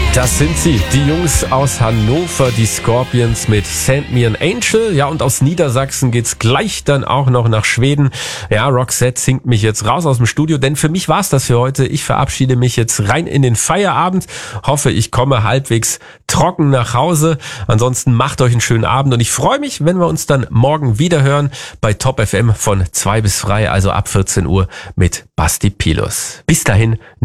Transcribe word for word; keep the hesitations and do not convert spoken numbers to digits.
Das sind sie, die Jungs aus Hannover, die Scorpions mit Send Me an Angel. Ja, und aus Niedersachsen geht's gleich dann auch noch nach Schweden. Ja, Roxette singt mich jetzt raus aus dem Studio, denn für mich war's das für heute. Ich verabschiede mich jetzt rein in den Feierabend. Hoffe, ich komme halbwegs trocken nach Hause. Ansonsten macht euch einen schönen Abend und ich freue mich, wenn wir uns dann morgen wieder hören bei Top F M von zwei bis drei, also ab vierzehn Uhr mit Basti Pilus. Bis dahin.